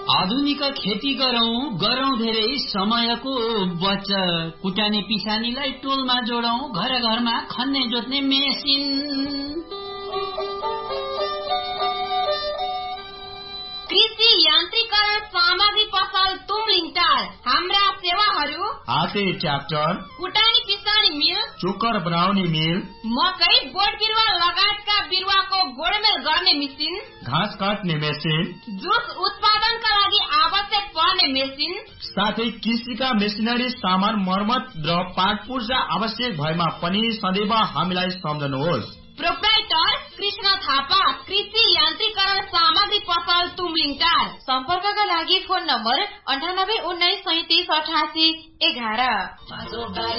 आधुनिक खेती गरौँ धेरै समयको बचत। कुटानी पिसानीलाई टोलमा जोडौं, घर घरमा खन्ने जोत्ने मेसिन। कृषि यान्त्रिकरण सामग्री पसल तुमलिङटार। हाम्रा सेवाहरू: हाते ट्र्याक्टर, कुटानी पिसानी मिल, चोकर बनाउने मिल, मकै बोट बिरुवा लगायतका बिरुवाको गोडमेल गर्ने मेसिन, घाँस काट्ने मेसिन, जुस उत्पादनका लागि आवश्यक पर्ने मेसिन, साथै कृषिका मेसिनरी सामान मर्मत र पार्ट पुर्जा आवश्यक भएमा पनि सदैव हामीलाई सम्झनुहोस्। प्रोप्राइटर कृष्ण थापा, कृषि यान्त्रिकरण सामग्री पसल तुमलिङटार। सम्पर्कका लागि फोन नम्बर 98 19 37 88 11।